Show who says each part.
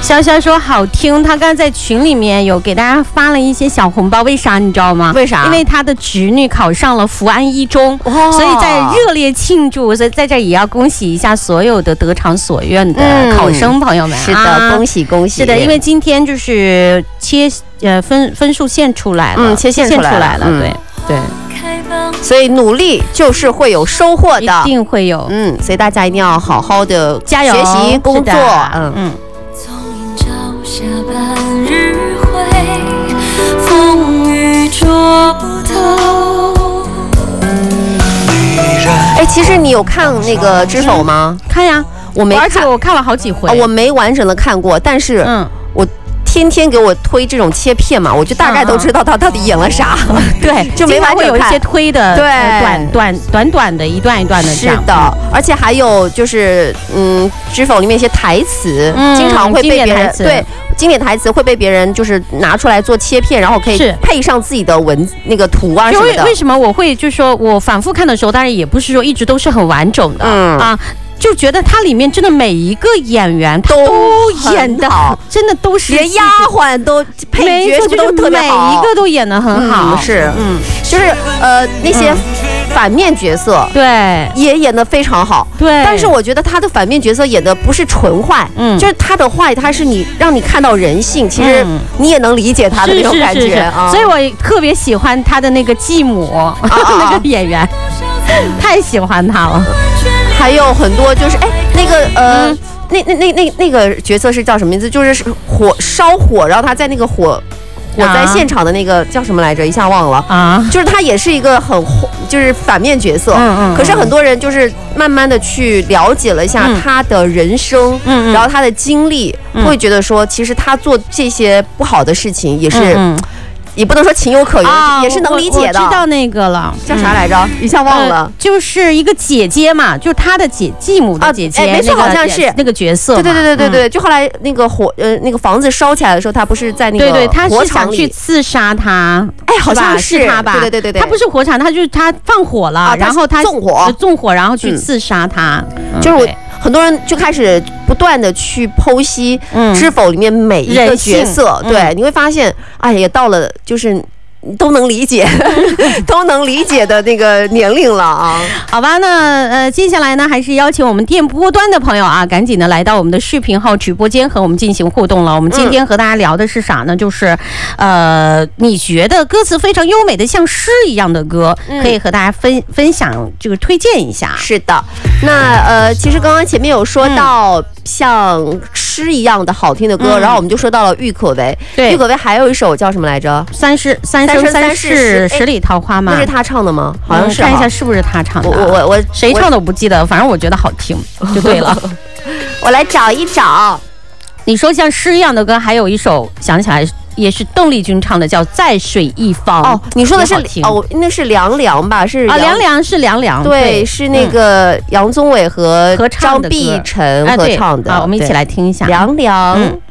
Speaker 1: 潇潇说好听，他刚刚在群里面有给大家发了一些小红包，为啥你知道吗？
Speaker 2: 为啥？
Speaker 1: 因为他的侄女考上了福安一中，所以在热烈庆祝，所以在这也要恭喜一下所有的得偿所愿的考生朋友们。
Speaker 2: 是的，恭喜恭喜！
Speaker 1: 是的，因为今天就是分数线出来了，
Speaker 2: 切线出来了，对。所以努力就是会有收获的，
Speaker 1: 一定会有。
Speaker 2: 所以大家一定要好好的
Speaker 1: 加油
Speaker 2: 学习工作。
Speaker 3: 下半日晖，风雨捉不透。
Speaker 2: 其实你有看那个《知否》吗？
Speaker 1: 看呀，
Speaker 2: 我没看，
Speaker 1: 而且我看了好几回，
Speaker 2: 我没完整的看过，但是我天天给我推这种切片嘛，我就大概都知道他到底演了啥。
Speaker 1: 对，
Speaker 2: 就没完整看。
Speaker 1: 会有一些推的，
Speaker 2: 对，
Speaker 1: 短的一段一段的这样。
Speaker 2: 是的，而且还有就是《知否》里面一些台词，经常会被别人经典台词会被别人就是拿出来做切片，然后可以配上自己的那个图啊什么的。
Speaker 1: 为什么我会就是说我反复看的时候，当然也不是说一直都是很完整的就觉得它里面真的每一个演员都演得好，真的都是
Speaker 2: 连丫鬟都配角都特别好，
Speaker 1: 每一个都演得很好。
Speaker 2: 就是那些反面角色也演得非常好。
Speaker 1: 对，
Speaker 2: 但是我觉得他的反面角色演的不是纯坏，就是他的坏，他是让你看到人性，其实你也能理解他的那种感觉啊。
Speaker 1: 所以我特别喜欢他的那个继母那个演员，太喜欢他了。
Speaker 2: 还有很多就是那个角色是叫什么名字？就是烧火，然后他在那个火灾现场的那个叫什么来着？一下忘了就是他也是一个就是反面角色，可是很多人就是慢慢的去了解了一下他的人生，然后他的经历，会觉得说其实他做这些不好的事情也是。也不能说情有可原，也是能理解的。
Speaker 1: 我知道那个了，
Speaker 2: 叫啥来着？一下忘了。
Speaker 1: 就是一个姐姐嘛，就是她的继母的姐姐，
Speaker 2: 没错，好像是
Speaker 1: 那个角色。
Speaker 2: 对。就后来那个那个房子烧起来的时候，她不是在那个火场里，
Speaker 1: 她是想去刺杀他。
Speaker 2: 好像是
Speaker 1: 他吧？
Speaker 2: 对。
Speaker 1: 他不是火场，他放火了，然后他纵火，然后去刺杀他。
Speaker 2: 就是很多人就开始不断的去剖析《知否》里面每一个角色，对，你会发现，也到了就是都能理解的那个年龄了啊。
Speaker 1: 好吧，那接下来呢，还是邀请我们电波端的朋友赶紧的来到我们的视频号直播间和我们进行互动了。我们今天和大家聊的是啥呢？就是你觉得歌词非常优美的像诗一样的歌，可以和大家分享这个推荐一下。
Speaker 2: 是的，那其实刚刚前面有说到像诗一样的好听的歌，然后我们就说到了郁可唯。对，郁可唯还有一首叫什么来着？
Speaker 1: 三生三世十里桃花吗？
Speaker 2: 那是他唱的吗？好像是。
Speaker 1: 看一下是不是他唱的？
Speaker 2: 我
Speaker 1: 谁唱的我不记得，反正我觉得好听就对了。
Speaker 2: 我来找一找。
Speaker 1: 你说像诗一样的歌，还有一首想起来也是邓丽君唱的，叫《在水一方》。
Speaker 2: 你说的是那是凉凉吧？是
Speaker 1: 凉凉是凉凉，
Speaker 2: 对，是那个杨宗纬和张碧晨合唱的。
Speaker 1: 我们一起来听一下
Speaker 2: 凉凉。